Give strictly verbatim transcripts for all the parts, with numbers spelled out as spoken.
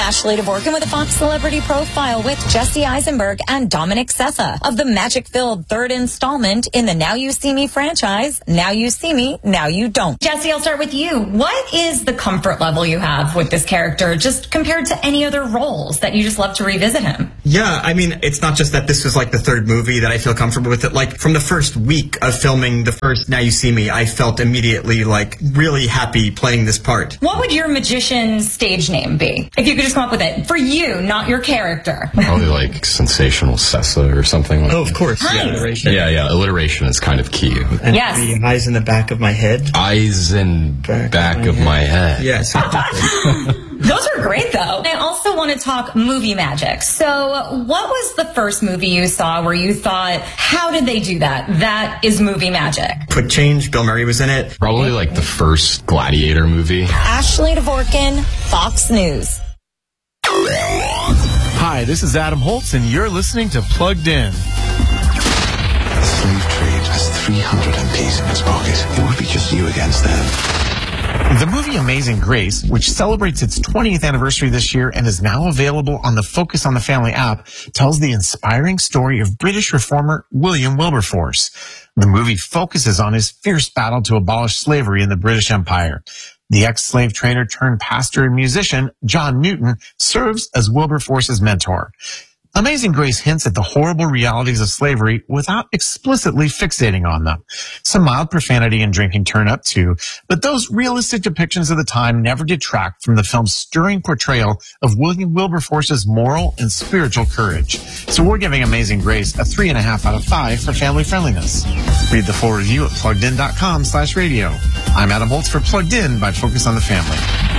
Ashley Dvorkin with a Fox Celebrity Profile with Jesse Eisenberg and Dominic Sessa of the magic-filled third installment in the Now You See Me franchise, Now You See Me, Now You Don't. Jesse, I'll start with you. What is the comfort level you have with this character, just compared to any other roles that you just love to revisit him? Yeah, I mean, it's not just that this was like the third movie that I feel comfortable with it. Like, from the first week of filming the first Now You See Me, I felt immediately, like, really happy playing this part. What would your magician's stage name be? If you could just come up with it. For you, not your character. Probably like Sensational Sessa or something like that. Oh, of course. Nice. Yeah, alliteration. Yeah, yeah, alliteration is kind of key. And Yes. the eyes in the back of my head. Eyes in back, back of, my, of head. my head. Yes. Those are great, though. I also want to talk movie magic. So what was the first movie you saw where you thought, how did they do that? That is movie magic. Quick Change, Bill Murray was in it. Probably like the first Gladiator movie. Ashley Dvorkin, Fox News. Hi, this is Adam Holtz, and you're listening to Plugged In. The slave trade has three hundred M Ps in its pocket. It would be just you against them. The movie Amazing Grace, which celebrates its twentieth anniversary this year and is now available on the Focus on the Family app, tells the inspiring story of British reformer William Wilberforce. The movie focuses on his fierce battle to abolish slavery in the British Empire. The ex-slave trader turned pastor and musician, John Newton, serves as Wilberforce's mentor. Amazing Grace hints at the horrible realities of slavery without explicitly fixating on them. Some mild profanity and drinking turn up too, but those realistic depictions of the time never detract from the film's stirring portrayal of William Wilberforce's moral and spiritual courage. So we're giving Amazing Grace a three and a half out of five for family friendliness. Read the full review at pluggedin.com slash radio. I'm Adam Holtz for Plugged In by Focus on the Family.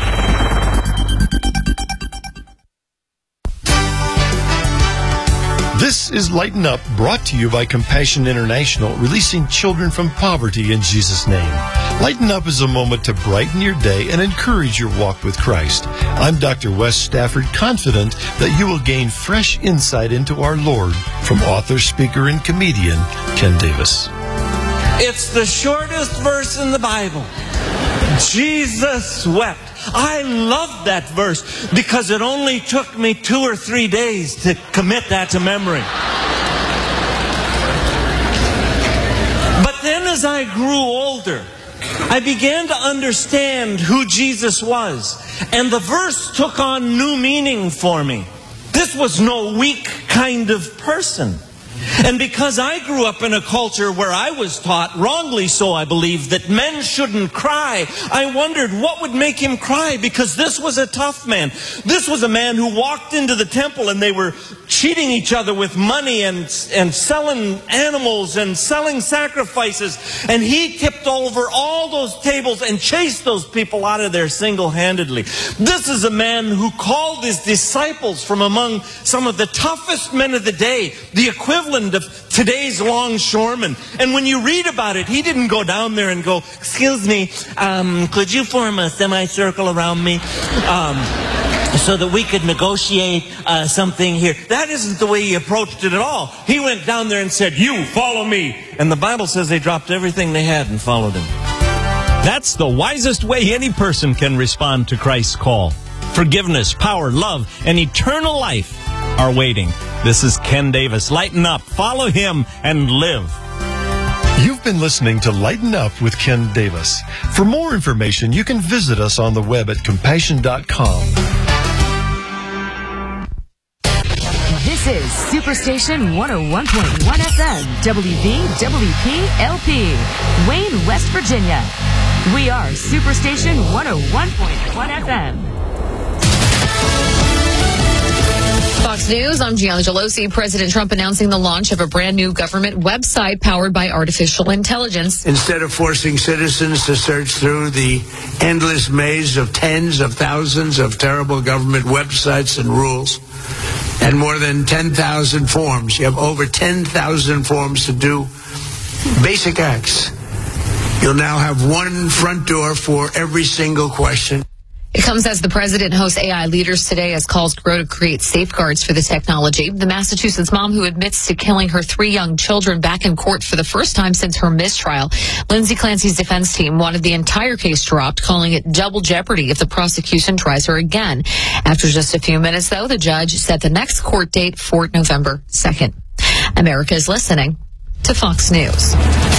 This is Lighten Up, brought to you by Compassion International, releasing children from poverty in Jesus' name. Lighten Up is a moment to brighten your day and encourage your walk with Christ. I'm Doctor Wes Stafford, confident that you will gain fresh insight into our Lord from author, speaker, and comedian Ken Davis. It's the shortest verse in the Bible. Jesus wept. I love that verse because it only took me two or three days to commit that to memory. But then as I grew older, I began to understand who Jesus was. And the verse took on new meaning for me. This was no weak kind of person. And because I grew up in a culture where I was taught, wrongly so I believe, that men shouldn't cry, I wondered what would make him cry, because this was a tough man. This was a man who walked into the temple and they were cheating each other with money and, and selling animals and selling sacrifices. And he tipped over all those tables and chased those people out of there single-handedly. This is a man who called his disciples from among some of the toughest men of the day, the equivalent of today's longshoremen. And when you read about it, he didn't go down there and go, excuse me, um, could you form a semicircle around me um, so that we could negotiate uh, something here? That isn't the way he approached it at all. He went down there and said, you follow me. And the Bible says they dropped everything they had and followed him. That's the wisest way any person can respond to Christ's call. Forgiveness, power, love, and eternal life are waiting. This is Ken Davis. Lighten up, follow him, and live. You've been listening to Lighten Up with Ken Davis. For more information, you can visit us on the web at compassion dot com. This is Superstation one oh one point one F M, W V W P L P, Wayne, West Virginia. We are Superstation one oh one point one F M. Fox News, I'm Gianna Gelosi. President Trump announcing the launch of a brand new government website powered by artificial intelligence. Instead of forcing citizens to search through the endless maze of tens of thousands of terrible government websites and rules, and more than ten thousand forms, you have over ten thousand forms to do basic acts. You'll now have one front door for every single question. It comes as the president hosts A I leaders today as calls grow to create safeguards for the technology. The Massachusetts mom who admits to killing her three young children back in court for the first time since her mistrial. Lindsay Clancy's defense team wanted the entire case dropped, calling it double jeopardy if the prosecution tries her again. After just a few minutes, though, the judge set the next court date for November second. America is listening to Fox News.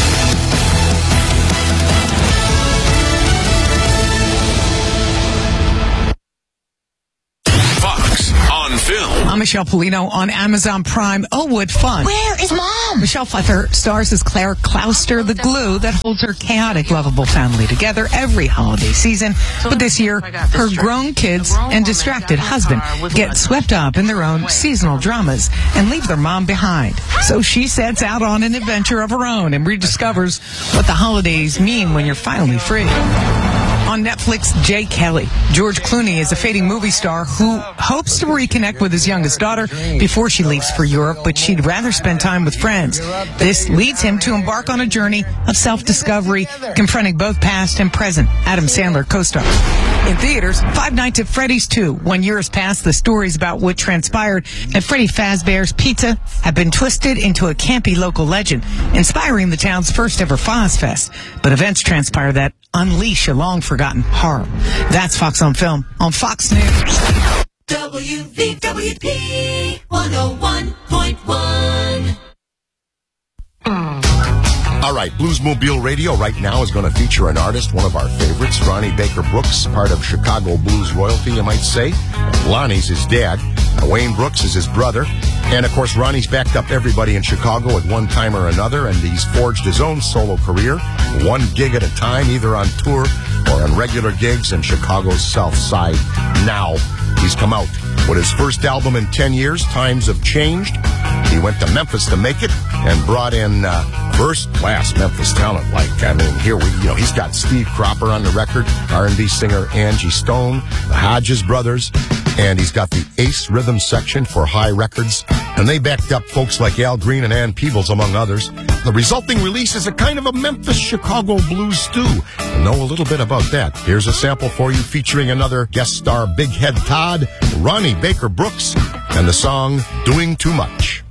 On film. I'm Michelle Polino on Amazon Prime. Oh, what fun. Where is Mom? Michelle Pfeiffer stars as Claire Clouster, the glue that holds her chaotic, lovable family together every holiday season. But this year, her grown kids and distracted husband get swept up in their own seasonal dramas and leave their mom behind. So she sets out on an adventure of her own and rediscovers what the holidays mean when you're finally free. On Netflix, Jay Kelly. George Clooney is a fading movie star who hopes to reconnect with his youngest daughter before she leaves for Europe, but she'd rather spend time with friends. This leads him to embark on a journey of self-discovery, confronting both past and present Adam Sandler co-stars. In theaters, Five Nights at Freddy's two. One year has passed, the stories about what transpired at Freddy Fazbear's Pizza have been twisted into a campy local legend, inspiring the town's first ever Foz Fest. But events transpire that unleash a long-forgotten horror. That's Fox on Film on Fox News. W V W P one oh one point one. All right, Bluesmobile Radio right now is going to feature an artist, one of our favorites, Ronnie Baker Brooks, part of Chicago blues royalty, you might say. Lonnie's his dad. Wayne Brooks is his brother. And, of course, Ronnie's backed up everybody in Chicago at one time or another, and he's forged his own solo career, one gig at a time, either on tour or on regular gigs in Chicago's South Side. Now, he's come out with his first album in ten years, Times Have Changed. He went to Memphis to make it and brought in uh, first-class Memphis talent. Like, I mean, here we, you know, he's got Steve Cropper on the record, R and B singer Angie Stone, the Hodges brothers, and he's got the Ace Rhythm section for High Records. And they backed up folks like Al Green and Ann Peebles, among others. The resulting release is a kind of a Memphis-Chicago blues stew. You know a little bit about that. Here's a sample for you featuring another guest star, Big Head Todd, Ronnie Baker Brooks, and the song Doing Too Much.